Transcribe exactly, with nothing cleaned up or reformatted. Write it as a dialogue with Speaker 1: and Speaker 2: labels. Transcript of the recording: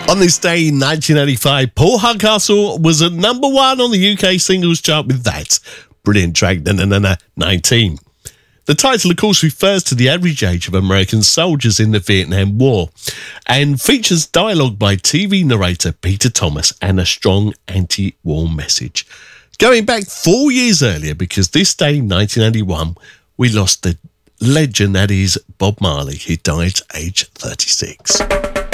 Speaker 1: On this day in nineteen eighty-five, Paul Hardcastle was at number one on the U K singles chart with that brilliant track, na na na na nineteen. The title, of course, refers to the average age of American soldiers in the Vietnam War and features dialogue by T V narrator Peter Thomas and a strong anti-war message. Going back four years earlier, because this day in nineteen eighty-one, we lost the legend that is Bob Marley, who died at age thirty-six.